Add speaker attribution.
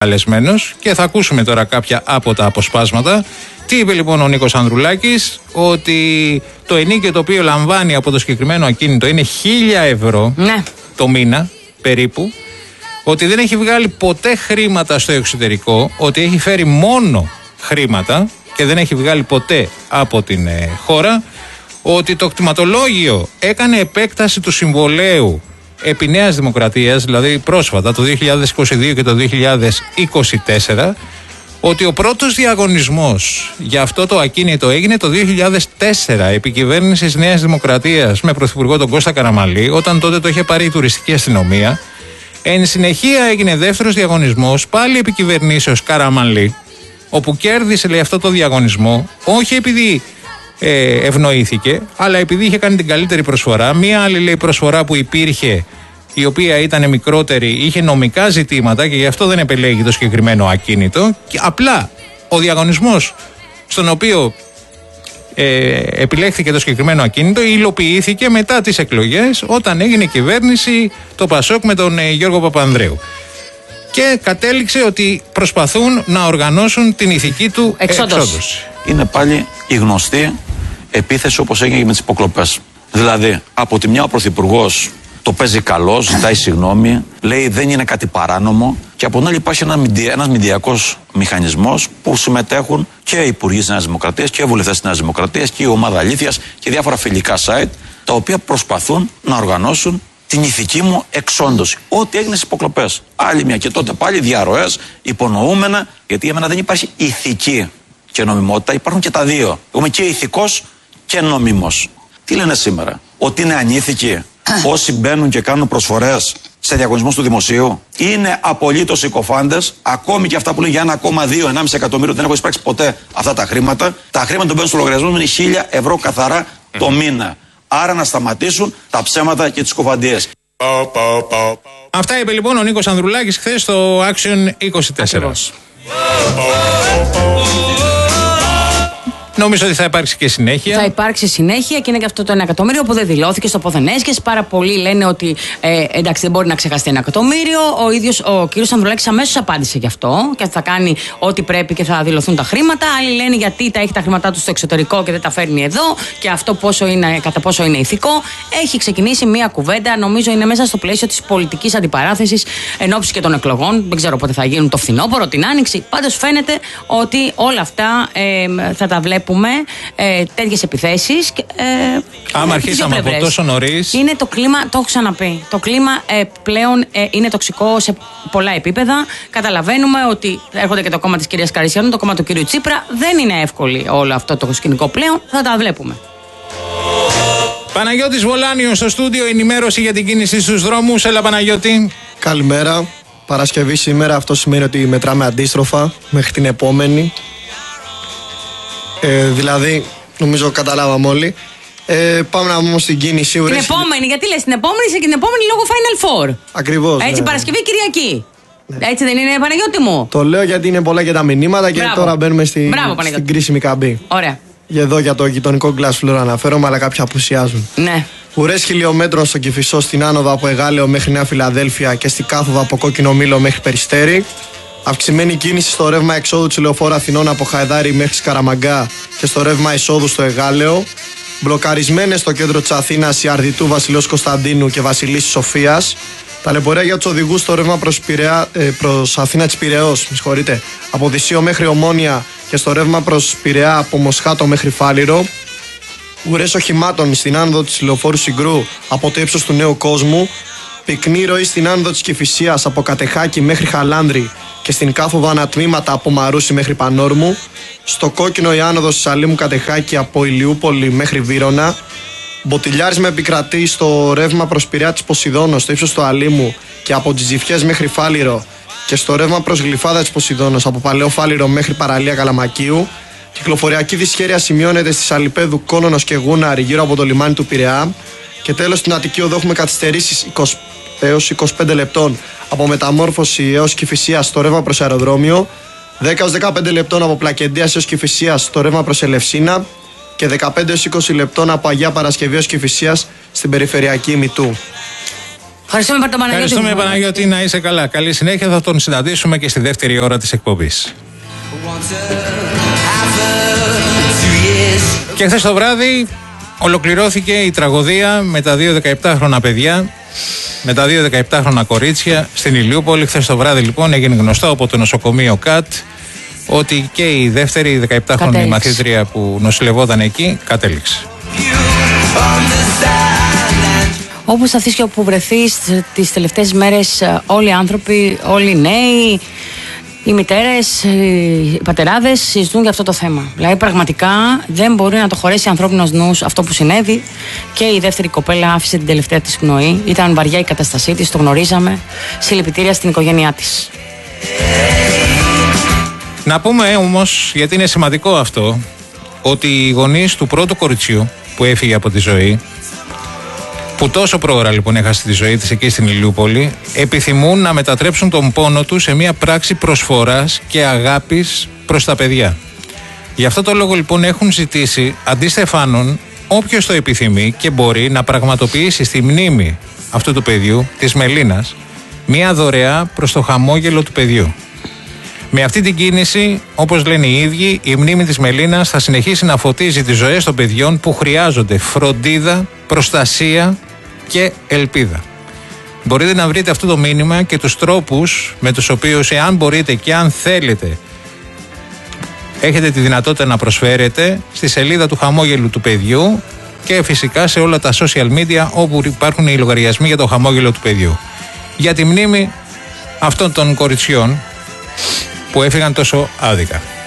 Speaker 1: καλεσμένος και θα ακούσουμε τώρα κάποια από τα αποσπάσματα. Τι είπε λοιπόν ο Νίκος Ανδρουλάκης? Ότι το ενίκιο το οποίο λαμβάνει από το συγκεκριμένο ακίνητο είναι 1.000 ευρώ το μήνα περίπου. Ότι δεν έχει βγάλει ποτέ χρήματα στο εξωτερικό. Ότι έχει φέρει μόνο χρήματα και δεν έχει βγάλει ποτέ από την χώρα. Ότι το κτηματολόγιο έκανε επέκταση του συμβολαίου επί Νέας Δημοκρατίας, δηλαδή πρόσφατα το 2022 και το 2024, ότι ο πρώτος διαγωνισμός για αυτό το ακίνητο έγινε το 2004 επί κυβέρνησης Νέας Δημοκρατίας με πρωθυπουργό τον Κώστα Καραμανλή, όταν τότε το είχε πάρει η τουριστική αστυνομία. Εν συνεχεία έγινε δεύτερος διαγωνισμός πάλι επί κυβερνήσεως Καραμανλή, όπου κέρδισε, λέει, αυτό το διαγωνισμό όχι επειδή ευνοήθηκε, αλλά επειδή είχε κάνει την καλύτερη προσφορά. Μία άλλη, λέει, προσφορά που υπήρχε, η οποία ήταν μικρότερη, είχε νομικά ζητήματα και γι' αυτό δεν επελέγει το συγκεκριμένο ακίνητο. Και απλά ο διαγωνισμός στον οποίο επιλέχθηκε το συγκεκριμένο ακίνητο υλοποιήθηκε μετά τις εκλογές, όταν έγινε κυβέρνηση το Πασόκ με τον Γιώργο Παπανδρέου. Και κατέληξε ότι προσπαθούν να οργανώσουν την ηθική του εξόντωση.
Speaker 2: Είναι πάλι η γνωστή επίθεση όπως έγινε με τις υποκλοπές. Δηλαδή, από τη μια ο Πρωθυπουργός το παίζει καλό, ζητάει συγγνώμη, λέει δεν είναι κάτι παράνομο, και από την άλλη υπάρχει ένας μηντιακός μηχανισμός που συμμετέχουν και οι υπουργοί της Νέας Δημοκρατίας και οι βουλευτές της Νέας Δημοκρατίας και η ομάδα Αλήθειας και διάφορα φιλικά site, τα οποία προσπαθούν να οργανώσουν την ηθική μου εξόντωση. Ό,τι έγινε στις υποκλοπές. Άλλη μια και τότε πάλι διαρροές, υπονοούμενα, γιατί για μένα δεν υπάρχει ηθική και νομιμότητα, υπάρχουν και τα δύο. Εγώ είμαι και ηθικός και νομίμος. Τι λένε σήμερα? Ότι είναι ανήθικοι όσοι μπαίνουν και κάνουν προσφορές σε διαγωνισμούς του δημοσίου? Είναι απολύτως συκοφάντες, ακόμη και αυτά που λένε για 1,2-1,5 εκατομμύριο, δεν έχω εισπράξει ποτέ αυτά τα χρήματα. Τα χρήματα που μπαίνουν στο λογαριασμό είναι 1.000 ευρώ καθαρά το μήνα. Άρα να σταματήσουν τα ψέματα και τις κοφαντίες.
Speaker 1: Αυτά είπε λοιπόν ο Νίκος Ανδρουλάκης χθες στο Action 24. Νομίζω ότι θα υπάρξει και συνέχεια.
Speaker 3: Θα υπάρξει συνέχεια και είναι και αυτό το 1 εκατομμύριο που δεν δηλώθηκε στο πόθεν έσχες. Πάρα πολλοί λένε ότι εντάξει, δεν μπορεί να ξεχαστεί 1 εκατομμύριο. Ο ίδιος ο κύριος Ανδρουλάκης αμέσως απάντησε γι' αυτό και θα κάνει ό,τι πρέπει και θα δηλωθούν τα χρήματα. Άλλοι λένε γιατί τα έχει τα χρήματά του στο εξωτερικό και δεν τα φέρνει εδώ και αυτό κατά πόσο είναι ηθικό. Έχει ξεκινήσει μια κουβέντα, νομίζω είναι μέσα στο πλαίσιο της πολιτικής αντιπαράθεσης εν ώψη και των εκλογών. Δεν ξέρω πότε θα γίνουν, το φθινόπωρο, την άνοιξη. Πάντως φαίνεται ότι όλα αυτά θα τα βλέπουμε. Τέτοιες επιθέσεις.
Speaker 1: Άμα αρχίσαμε από τόσο νωρίς.
Speaker 3: Είναι το κλίμα, το έχω ξαναπεί. Το κλίμα πλέον είναι τοξικό σε πολλά επίπεδα. Καταλαβαίνουμε ότι έρχονται και το κόμμα της κυρίας Καρυσιανού, το κόμμα του κυρίου Τσίπρα. Δεν είναι εύκολο όλο αυτό το σκηνικό πλέον. Θα τα βλέπουμε.
Speaker 1: Παναγιώτης Βολάνιος στο στούντιο, ενημέρωση για την κίνηση στους δρόμους. Έλα Παναγιώτη.
Speaker 4: Καλημέρα. Παρασκευή σήμερα, αυτό σημαίνει ότι μετράμε αντίστροφα μέχρι την επόμενη. Δηλαδή, νομίζω καταλάβαμε όλοι. Πάμε να δούμε στην κίνηση.
Speaker 3: Την επόμενη, γιατί λες την επόμενη, και την επόμενη λόγω Final Four.
Speaker 4: Ακριβώς.
Speaker 3: Έτσι, Παρασκευή, Κυριακή. Ναι. Έτσι δεν είναι, Παναγιώτη μου?
Speaker 4: Το λέω γιατί είναι πολλά και τα μηνύματα και τώρα μπαίνουμε στην κρίσιμη καμπή.
Speaker 3: Ωραία.
Speaker 4: Εδώ για το γειτονικό Glass Floor αναφέρομαι, αλλά κάποια απουσιάζουν.
Speaker 3: Ναι.
Speaker 4: Ουρές χιλιόμετρων στο Κηφισό, στην άνοδο από Εγάλεο μέχρι Νέα Φιλαδέλφια και στην κάθοδο από Κόκκινο Μήλο μέχρι Περιστέρι. Αυξημένη κίνηση στο ρεύμα εξόδου της Λεωφόρου Αθηνών από Χαϊδάρι μέχρι Σκαραμαγκά και στο ρεύμα εισόδου στο Εγάλεο. Μπλοκαρισμένες στο κέντρο της Αθήνας η Αρδιτού, Βασιλέως Κωνσταντίνου και Βασιλής Σοφίας. Ταλαιπωρία για τους οδηγούς στο ρεύμα προς Αθήνα της Πειραιώς, από Δυσσείο μέχρι Ομόνια και στο ρεύμα προς Πειραιά από Μοσχάτο μέχρι Φάληρο. Ουρές οχημάτων στην άνοδο της Λεωφόρου Συγκρού από το ύψος του Νέου Κόσμου. Πυκνή ροή στην άνοδο της Κηφισίας από Κατεχάκη μέχρι Χαλάνδρη και στην κάθοδο ανατμήματα από Μαρούσι μέχρι Πανόρμου. Στο Κόκκινο η άνοδος της Αλήμου Κατεχάκη από Ηλιούπολη μέχρι Βύρωνα. Μποτιλιάρισμα επικρατεί στο ρεύμα προς Πειραιά της Ποσειδώνος στο ύψος του Αλήμου και από τις Ζηφιές μέχρι Φάληρο και στο ρεύμα προς Γλυφάδα της Ποσειδώνος από Παλαιό Φάληρο μέχρι Παραλία Καλαμακίου. Κυκλοφοριακή δυσχέρεια σημειώνεται στις Αλιπέδου, Κόνονος και Γούναρη γύρω από το λιμάνι του Πειραιά. Και τέλος στην Αττική Οδό έχουμε καθυστερήσεις έως 25 λεπτών από Μεταμόρφωση έως Κηφισίας στο ρεύμα προς αεροδρόμιο, 10 έως 15 λεπτών από Πλακεντίας έως Κηφισίας στο ρεύμα προς Ελευσίνα και 15 έως 20 λεπτών από Αγία Παρασκευή έως Κηφισίας στην περιφερειακή Μητού.
Speaker 3: Ευχαριστούμε
Speaker 1: Παναγιώτη, να είσαι καλά. Καλή συνέχεια, θα τον συναντήσουμε και στη δεύτερη ώρα της εκπομπής. Και χθες το βράδυ ολοκληρώθηκε η τραγωδία με τα 2 17χρονα παιδιά, με τα 2 17χρονα κορίτσια στην Ηλιούπολη. Χθες το βράδυ λοιπόν έγινε γνωστό από το νοσοκομείο ΚΑΤ ότι και η δεύτερη 17χρονη μαθήτρια που νοσηλευόταν εκεί κατέληξε.
Speaker 3: Όπου σταθείς και όπου βρεθείς τις τελευταίες μέρες, όλοι οι άνθρωποι, όλοι οι νέοι, οι μητέρες, οι πατεράδες συζητούν για αυτό το θέμα. Δηλαδή πραγματικά δεν μπορεί να το χωρέσει ανθρώπινος νους αυτό που συνέβη. Και η δεύτερη κοπέλα άφησε την τελευταία της πνοή. Ήταν βαριά η κατάστασή της, το γνωρίζαμε. Συλληπιτήρια στην οικογένειά της.
Speaker 1: Να πούμε όμως, γιατί είναι σημαντικό αυτό, ότι οι γονείς του πρώτου κοριτσιού που έφυγε από τη ζωή, που τόσο πρόωρα λοιπόν έχασε τη ζωή της εκεί στην Ηλιούπολη, επιθυμούν να μετατρέψουν τον πόνο του σε μια πράξη προσφοράς και αγάπης προς τα παιδιά. Γι' αυτό το λόγο λοιπόν έχουν ζητήσει αντί στεφάνων, όποιος το επιθυμεί και μπορεί, να πραγματοποιήσει στη μνήμη αυτού του παιδιού, της Μελίνας, μια δωρεά προς το χαμόγελο του παιδιού. Με αυτή την κίνηση, όπως λένε οι ίδιοι, η μνήμη της Μελίνας θα συνεχίσει να φωτίζει τις ζωές των παιδιών που χρειάζονται φροντίδα, προστασία και ελπίδα. Μπορείτε να βρείτε αυτό το μήνυμα και τους τρόπους με τους οποίους, εάν μπορείτε και αν θέλετε, έχετε τη δυνατότητα να προσφέρετε στη σελίδα του χαμόγελου του παιδιού και φυσικά σε όλα τα social media όπου υπάρχουν οι λογαριασμοί για το χαμόγελο του παιδιού. Για τη μνήμη αυτών των κοριτσιών που έφυγαν τόσο άδικα.